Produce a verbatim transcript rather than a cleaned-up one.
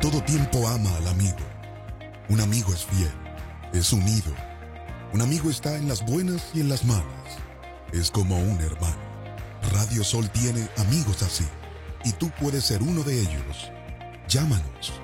todo tiempo ama al amigo. Un amigo es fiel, es unido. Un amigo está en las buenas y en las malas. Es como un hermano. Radio Sol tiene amigos así, y tú puedes ser uno de ellos. Llámanos